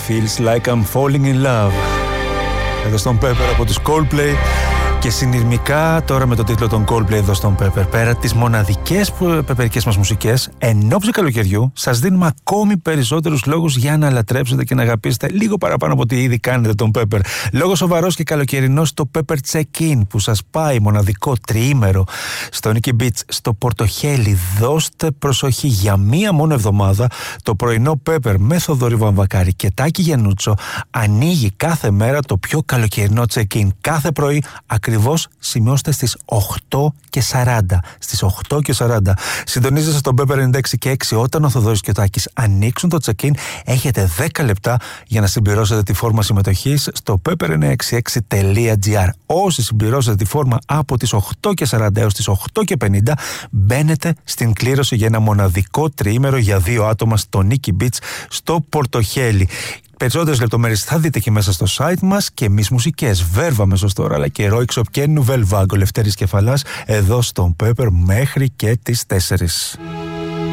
Feels like I'm falling in love. Εδώ στον Pepper από τους Coldplay. Και συνειρμικά τώρα με τον τίτλο των Coldplay εδώ στον Pepper, πέρα τις μοναδικές πεπερικές μας μουσικές, εν ώψη καλοκαιριού, σας δίνουμε ακόμη περισσότερους λόγους για να λατρέψετε και να αγαπήσετε λίγο παραπάνω από ό,τι ήδη κάνετε τον Pepper. Λόγος σοβαρός και καλοκαιρινός, το Pepper Check-in που σας πάει μοναδικό τριήμερο στο Nikki Beach, στο Πορτοχέλι. Δώστε προσοχή για μία μόνο εβδομάδα. Το πρωινό Pepper με Θοδωρή Βαμβακάρη και Τάκη Γενούτσο ανοίγει κάθε μέρα το πιο καλοκαιρινό check-in. Κάθε πρωί ακριβώς σημειώστε στις 8:40. Στις 8:40. Συντονίζεστε στον Pepper 96,6 όταν ο Θοδωρής και ο Τάκης ανοίξουν το check-in. Έχετε 10 λεπτά για να συμπληρώσετε τη φόρμα συμμετοχής στο pepper966.gr. Όσοι συμπληρώσετε τη φόρμα από τις 8:40 έως τις 8:50, μπαίνετε στην κλήρωση για ένα μοναδικό τριήμερο για 2 άτομα στο Nikki Beach στο Πορτοχέλι. Περισσότερες λεπτομέρειες θα δείτε και μέσα στο site μας και εμείς μουσικές. Βέρβα μέσως τώρα, αλλά και Roy Xop και Nouvelle Vague, Λευτέρης Κεφαλάς, εδώ στον Pepper μέχρι και τις 4.